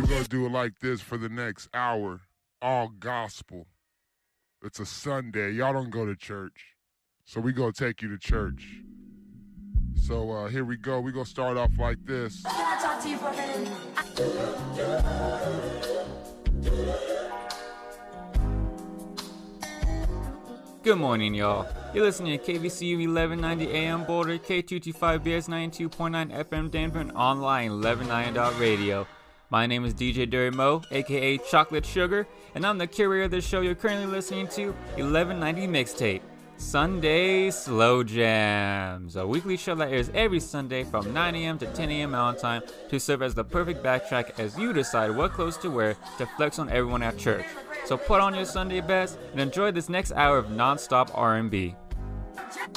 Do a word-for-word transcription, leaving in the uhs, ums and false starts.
gonna do it like this for the next hour. All gospel. It's a Sunday. Y'all don't go to church. So we gonna take you to church. So uh, here we go. We gonna start off like this. Can I talk to you for a minute? Good morning, y'all. You're listening to K V C U eleven ninety A M Boulder, K two twenty-five B S ninety-two point nine F M Denver, and online eleven ninety dot radio. My name is D J Derry Mo, aka Chocolate Sugar, and I'm the curator of the show you're currently listening to, eleven ninety Mixtape, Sunday Slow Jams, a weekly show that airs every Sunday from nine a.m. to ten a.m. Mountain Time to serve as the perfect backtrack as you decide what clothes to wear to flex on everyone at church. So put on your Sunday best and enjoy this next hour of non-stop R and B.